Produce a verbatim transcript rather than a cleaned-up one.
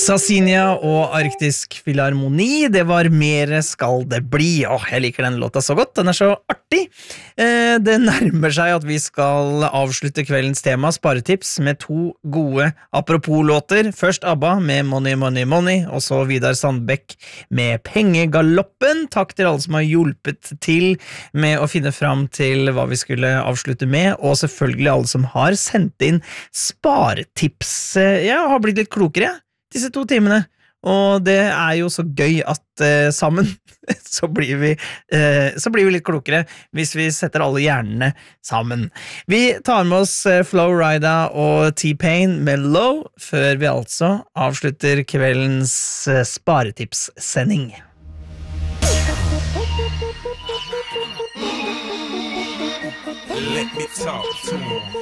Sassinia og Arktisk Filharmoni, det var Mer skal det bli. Åh, jeg liker den låta så godt, den er så artig. Eh, det nærmer seg at vi skal avslutte kveldens tema, sparetips, med to gode apropos-låter. Først ABBA med Money, Money, Money, og så Vidar Sandbekk med Pengegaloppen. Takk til alle som har hjulpet til med å finne fram til hva vi skulle avslutte med, og selvfølgelig alle som har sendt inn sparetips. Jeg har blitt litt klokere disse to timene, og det er jo så gøy at eh, sammen så blir vi eh, så blir vi litt klokere hvis vi setter alle hjernene sammen. Vi tar med oss eh, Flo Rida og T-Pain med Low, før vi altså avslutter kveldens eh, sparetipssending. Let me talk to him.